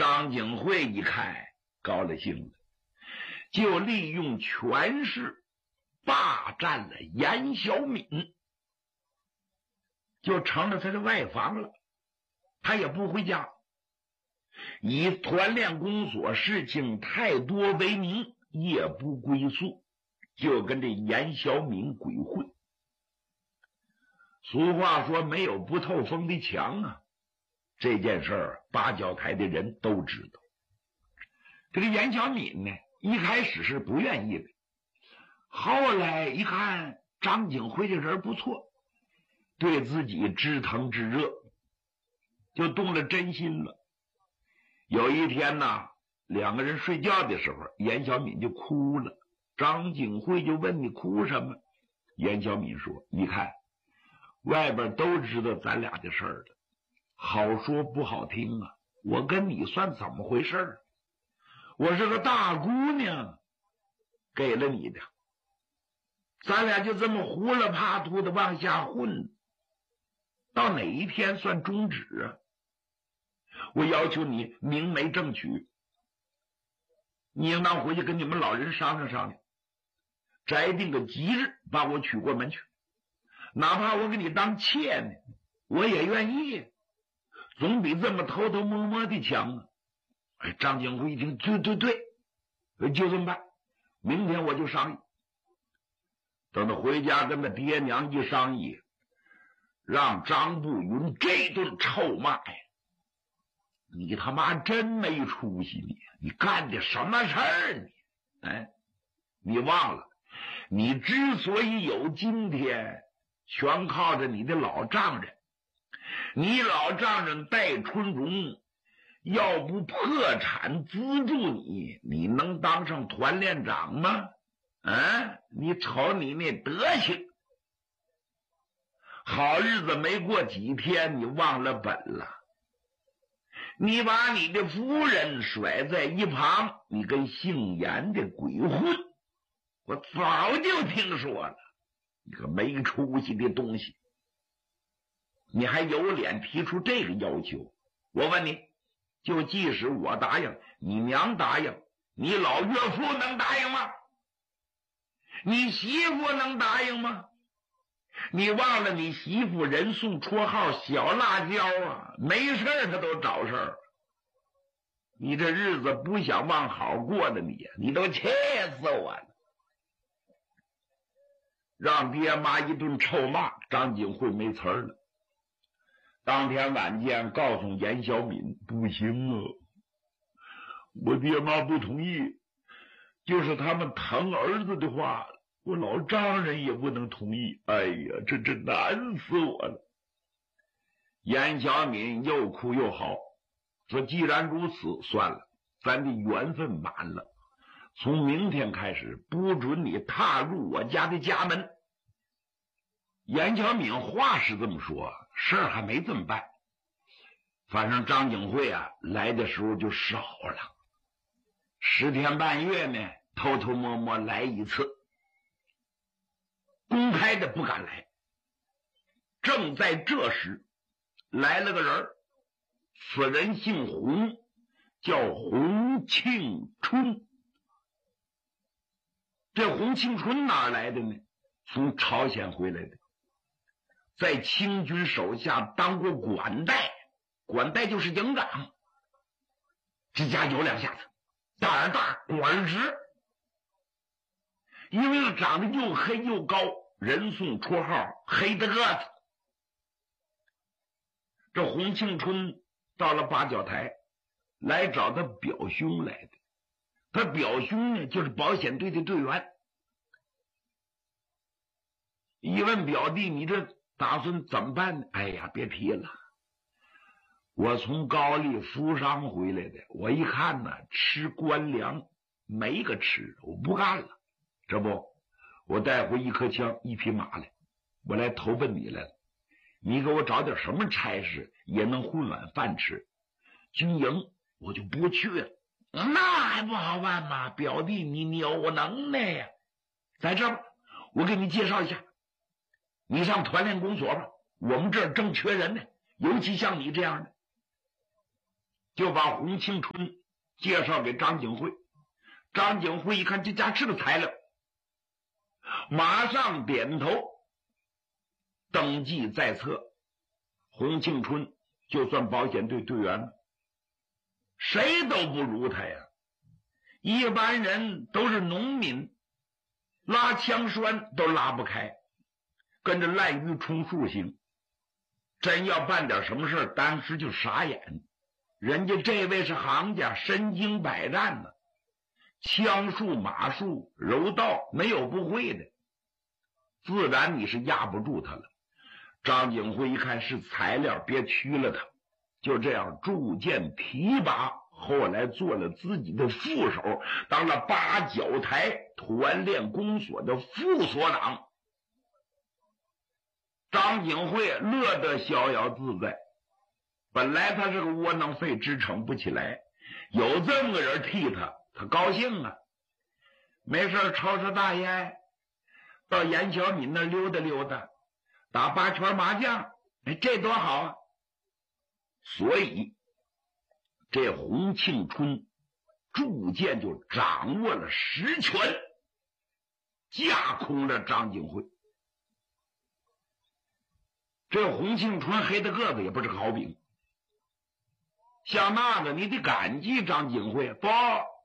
张景惠一看高了兴了，就利用权势霸占了严小敏，就成了他的外房了。他也不回家，以团练公所事情太多为名，夜不归宿，就跟这严小敏鬼混。俗话说没有不透风的墙啊，这件事儿八角台的人都知道。这个严小敏呢，一开始是不愿意的，后来一看张景惠这人不错，对自己知疼知热，就动了真心了。有一天呢，两个人睡觉的时候，严小敏就哭了。张景惠就问：你哭什么？严小敏说：你看外边都知道咱俩的事儿了，好说不好听啊，我跟你算怎么回事？我是个大姑娘给了你的，咱俩就这么糊了怕涂的往下混，到哪一天算终止啊？我要求你明媒正娶，你应当回去跟你们老人商量商量，摘定个吉日把我娶过门去，哪怕我给你当妾呢，我也愿意，总比这么偷偷摸摸的强啊。哎，张景惠一听，对，就这么办，明天我就商议。等他回家跟他爹娘一商议，让张步云这顿臭骂呀，你他妈真没出息，你干的什么事儿你？哎，你忘了，你之所以有今天，全靠着你的老丈人。你老丈人戴春荣要不破产资助你，你能当上团练长吗？啊，你瞅你那德行，好日子没过几天，你忘了本了。你把你的夫人甩在一旁，你跟姓严的鬼混，我早就听说了，你个没出息的东西，你还有脸提出这个要求？我问你，就即使我答应，你娘答应，你老岳父能答应吗？你媳妇能答应吗？你忘了你媳妇人送绰号小辣椒啊，没事她都找事儿。你这日子不想往好过的你都气死我了。让爹妈一顿臭骂，张景惠没词儿了。当天晚间告诉严小敏，不行啊，我爹妈不同意，就是他们疼儿子的话，我老丈人也不能同意。哎呀，这难死我了。严小敏又哭又嚎，说既然如此，算了，咱的缘分满了，从明天开始不准你踏入我家的家门。严小敏话是这么说，事儿还没这么办。反正张景惠啊来的时候就少了，10天半月呢，偷偷摸摸来一次，公开的不敢来。正在这时，来了个人，此人姓洪，叫洪庆春。这洪庆春哪来的呢？从朝鲜回来的，在清军手下当过管带，管带就是营长。这家有两下子，胆儿大管直，因为他长得又黑又高，人送绰号黑的个子。这洪庆春到了八角台，来找他表兄来的。他表兄呢，就是保险队的队员。一问表弟，你这打算怎么办呢？哎呀，别提了，我从高丽服伤回来的，我一看呢，吃官粮没个吃，我不干了。这不，我带回1颗枪1匹马来，我来投奔你来了。你给我找点什么差事，也能混碗饭吃。军营我就不去了。那还不好办吗？表弟，你有能耐呀！在这儿，我给你介绍一下，你上团练公所吧，我们这儿正缺人呢，尤其像你这样的。 就把洪庆春介绍给张景惠。张景惠一看这家是个材料，马上点头登记在册。洪庆春就算保险队队员了，谁都不如他呀。一般人都是农民，拉枪栓都拉不开，跟着滥竽充数行。真要办点什么事当时就傻眼。人家这位是行家，身经百战呢，枪术马术柔道没有不会的，自然你是压不住他了。张景惠一看是材料，别屈了他，就这样逐渐提拔，后来做了自己的副手，当了八角台团练公所的副所长。张景惠乐得逍遥自在，本来他是个窝囊废，支撑不起来，有这么个人替他，他高兴啊。没事抄抄大烟，到严小敏那溜达溜达，打8圈麻将，这多好啊。所以这洪庆春逐渐就掌握了实权，架空了张景惠。这洪庆春黑的个子也不是个好饼，像那个你得感激张景惠，不，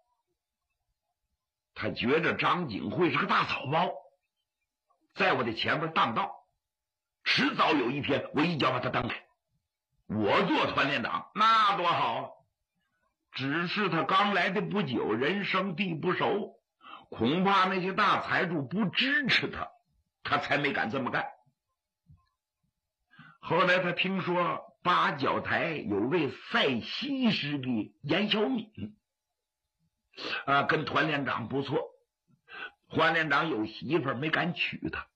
他觉着张景惠是个大草包，在我的前面当道，迟早有一天我一脚把他蹬开，我做团练长那多好啊。只是他刚来的不久，人生地不熟，恐怕那些大财主不支持他，他才没敢这么干。后来他听说八角台有位赛西施的严小敏跟团练长不错，团练长有媳妇儿没敢娶她。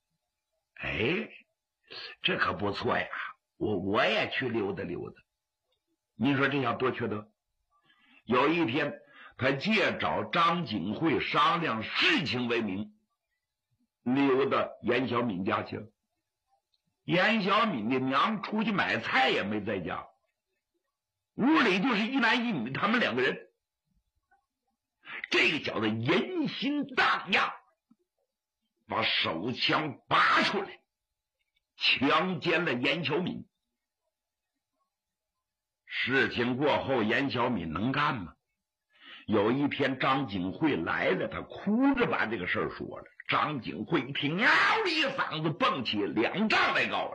这可不错呀，我也去溜达溜达。你说这要多缺德。有一天他借找张景惠商量事情为名，溜达严小敏家去了。严小敏的娘出去买菜也没在家，屋里就是一男一女，他们2个人。这个小子人心荡漾，把手枪拔出来，强奸了严小敏。事情过后，严小敏能干吗？有一天张景惠来了，他哭着把这个事儿说了。张景惠一听，嗷一嗓子蹦起2丈来高了。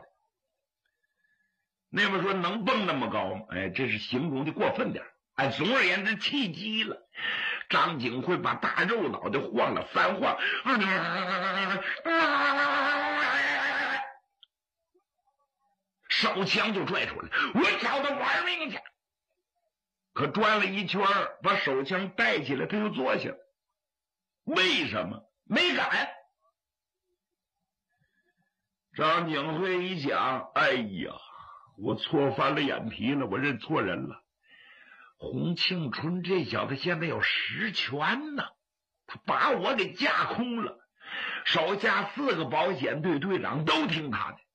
那么说能蹦那么高吗？这是形容的过分点。总而言之气急了，张景惠把大肉脑袋晃了3晃，手枪就拽出来，我找他玩命去。可转了一圈，把手枪带起来，他又坐下了。为什么？没敢。张景惠一想，哎呀，我错翻了眼皮了，我认错人了。洪庆春这小子现在有实权呢，他把我给架空了，手下4个保险队队长都听他的。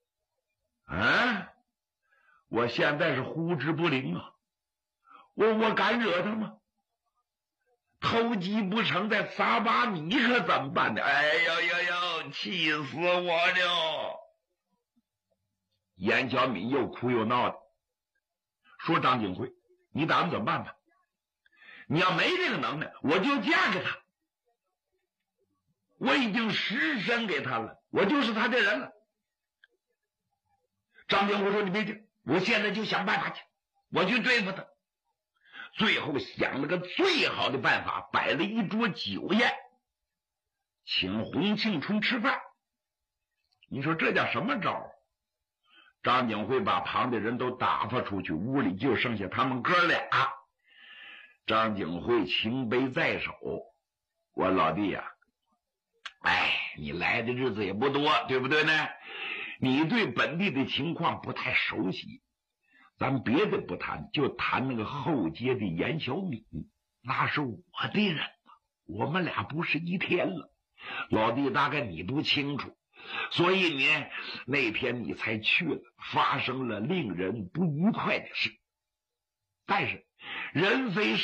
我现在是呼之不灵啊，我敢惹他吗？偷鸡不成再撒把米，可怎么办呢？气死我了！严小敏又哭又闹的说：“张景惠，你打算怎么办吧？你要没这个能耐，我就嫁给他。我已经实身给他了，我就是他的人了。”张景惠说：“你别急，我现在就想办法去，我去对付他。”最后想了个最好的办法，摆了一桌酒宴，请洪庆春吃饭。你说这叫什么招？张景惠把旁的人都打发出去，屋里就剩下他们哥俩。张景惠情杯在手，我老弟呀，你来的日子也不多，对不对呢？你对本地的情况不太熟悉，咱别的不谈，就谈那个后街的严小敏，那是我的人啊，我们俩不是一天了。老弟，大概你不清楚，所以你那天你才去了，发生了令人不愉快的事。但是人非